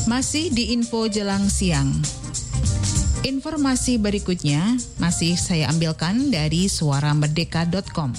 Masih di info jelang siang. Informasi berikutnya masih saya ambilkan dari suaramerdeka.com.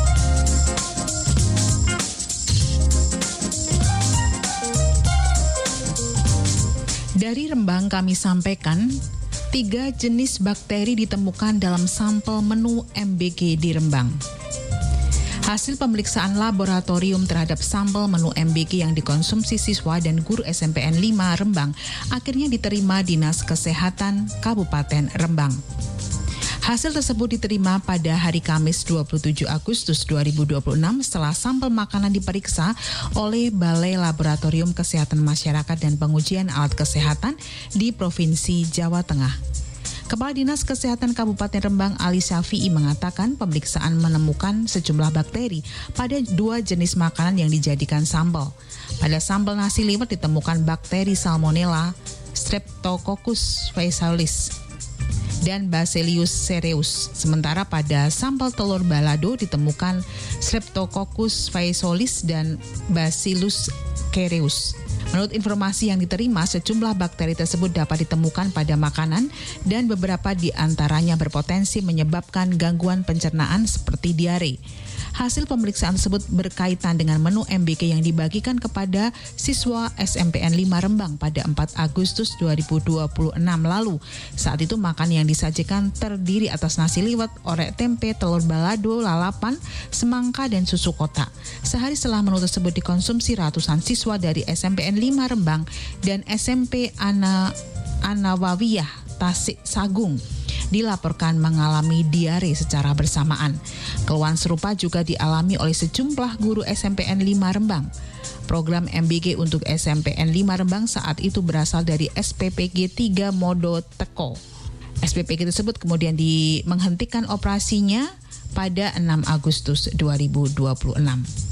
Dari Rembang kami sampaikan, 3 jenis bakteri ditemukan dalam sampel menu MBG di Rembang. Hasil pemeriksaan laboratorium terhadap sampel menu MBG yang dikonsumsi siswa dan guru SMPN 5 Rembang akhirnya diterima Dinas Kesehatan Kabupaten Rembang. Hasil tersebut diterima pada hari Kamis 27 Agustus 2026 setelah sampel makanan diperiksa oleh Balai Laboratorium Kesehatan Masyarakat dan Pengujian Alat Kesehatan di Provinsi Jawa Tengah. Kepala Dinas Kesehatan Kabupaten Rembang Ali Syafi'i mengatakan pemeriksaan menemukan sejumlah bakteri pada 2 jenis makanan yang dijadikan sampel. Pada sampel nasi liwet ditemukan bakteri Salmonella, Streptococcus faecalis, dan Bacillus cereus. Sementara pada sampel telur balado ditemukan Streptococcus faecalis dan Bacillus cereus. Menurut informasi yang diterima, sejumlah bakteri tersebut dapat ditemukan pada makanan dan beberapa di antaranya berpotensi menyebabkan gangguan pencernaan seperti diare. Hasil pemeriksaan tersebut berkaitan dengan menu MBG yang dibagikan kepada siswa SMPN 5 Rembang pada 4 Agustus 2026 lalu. Saat itu makan yang disajikan terdiri atas nasi liwet, orek tempe, telur balado, lalapan, semangka, dan susu kotak. Sehari setelah menu tersebut dikonsumsi, ratusan siswa dari SMPN 5 Rembang dan SMP Anawawiyah Tasik Sagung dilaporkan mengalami diare secara bersamaan. Keluhan serupa juga dialami oleh sejumlah guru SMPN 5 Rembang. Program MBG untuk SMPN 5 Rembang saat itu berasal dari SPPG 3 Modo Teko. SPPG tersebut kemudian menghentikan operasinya pada 6 Agustus 2026.